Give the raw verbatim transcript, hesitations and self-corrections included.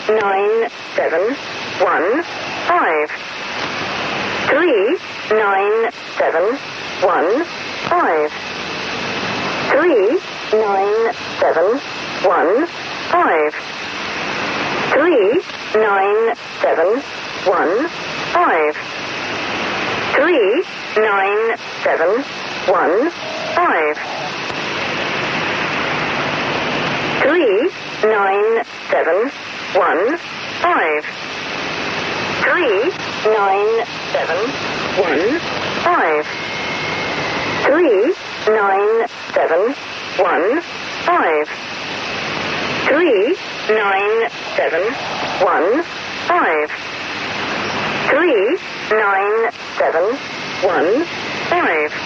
nine seven one five. Three nine seven one five. Three nine seven one five. Three nine seven one five. Three nine seven one five. Three nine seven one five. Three nine seven one five. Three nine seven one five. Three nine seven one five. Three nine seven one five.